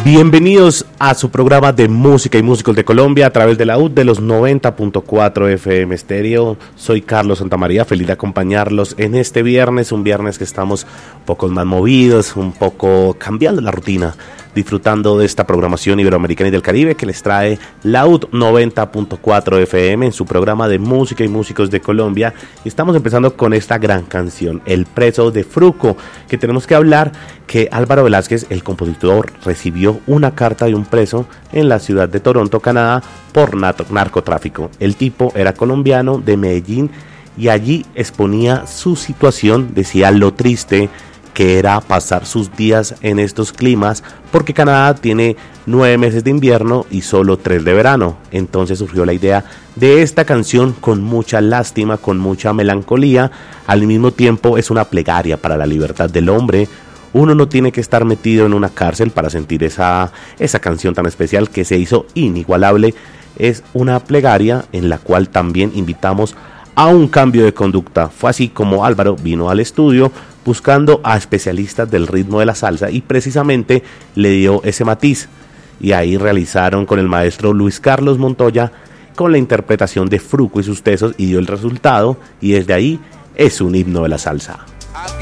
Bienvenidos a su programa de música y músicos de Colombia a través de la UD de los 90.4 FM Estéreo. Soy Carlos Santamaría, feliz de acompañarlos en este viernes, un viernes que estamos un poco más movidos, un poco cambiando la rutina, disfrutando de esta programación iberoamericana y del Caribe que les trae la UD 90.4 FM en su programa de música y músicos de Colombia. Y estamos empezando con esta gran canción, El Preso de Fruco, que tenemos que hablar que Álvaro Velázquez, el compositor, recibió una carta de un preso en la ciudad de Toronto, Canadá, por narcotráfico. El tipo era colombiano de Medellín y allí exponía su situación, decía lo triste que era pasar sus días en estos climas, porque Canadá tiene 9 meses de invierno y solo 3 de verano. Entonces surgió la idea de esta canción con mucha lástima, con mucha melancolía. Al mismo tiempo es una plegaria para la libertad del hombre. Uno no tiene que estar metido en una cárcel para sentir esa canción tan especial que se hizo inigualable. Es una plegaria en la cual también invitamos a un cambio de conducta. Fue así como Álvaro vino al estudio buscando a especialistas del ritmo de la salsa y precisamente le dio ese matiz. Y ahí realizaron con el maestro Luis Carlos Montoya con la interpretación de Fruco y sus tesos y dio el resultado, y desde ahí es un himno de la salsa.